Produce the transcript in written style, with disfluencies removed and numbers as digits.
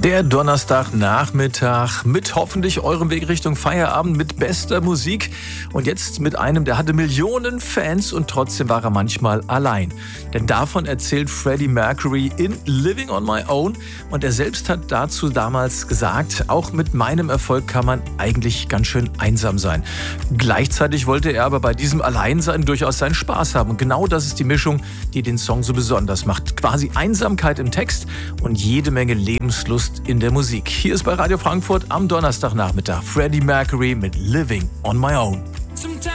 Der Donnerstagnachmittag mit hoffentlich eurem Weg Richtung Feierabend mit bester Musik. Und jetzt mit einem, der hatte Millionen Fans und trotzdem war er manchmal allein. Denn davon erzählt Freddie Mercury in Living on My Own. Und er selbst hat dazu damals gesagt, auch mit meinem Erfolg kann man eigentlich ganz schön einsam sein. Gleichzeitig wollte er aber bei diesem Alleinsein durchaus seinen Spaß haben. Und genau das ist die Mischung, die den Song so besonders macht. Quasi Einsamkeit im Text und jede Menge Lebenslust in der Musik. Hier ist bei Radio Frankfurt am Donnerstagnachmittag Freddie Mercury mit Living on My Own.